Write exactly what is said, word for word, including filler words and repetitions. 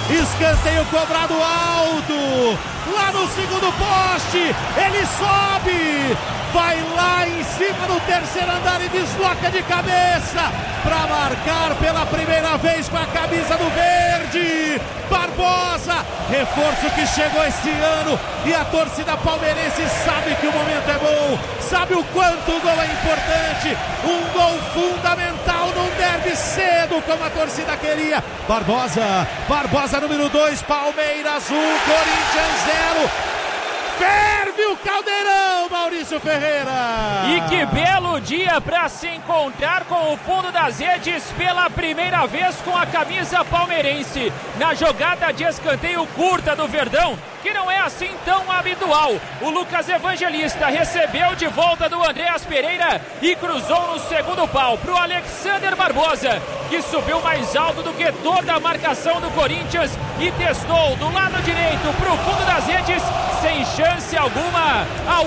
Escanteio cobrado alto, lá no segundo poste, ele sobe, vai lá em cima do terceiro andar e desloca de cabeça para marcar pela primeira vez com a camisa do verde. Barbosa, reforço que chegou este ano e a torcida palmeirense sabe que o momento é bom, sabe o quanto o gol é importante, um gol fundamental num derby cedo como a torcida queria. Barbosa, Barbosa número dois, Palmeiras um, Corinthians zero. Ferve o caldeirão, Maurício Ferreira! E que belo dia para se encontrar com o fundo das redes pela primeira vez com a camisa palmeirense. Na jogada de escanteio curta do Verdão, que não é assim tão habitual. O Lucas Evangelista recebeu de volta do Andreas Pereira e cruzou no segundo pau para o Alexander Barbosa, que subiu mais alto do que toda a marcação do Corinthians e testou do lado direito para o fundo das redes, sem chance alguma.